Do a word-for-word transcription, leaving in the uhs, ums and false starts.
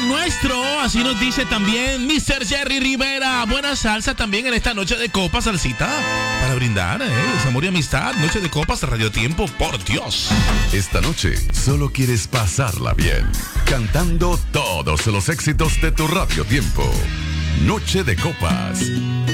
nuestro, así nos dice también mister Jerry Rivera. Buena salsa también en esta noche de copas, salsita, para brindar, ¿eh? Es amor y amistad, noche de copas, Radio Tiempo, por Dios. Esta noche solo quieres pasarla bien, cantando todos los éxitos de tu Radio Tiempo. Noche de copas.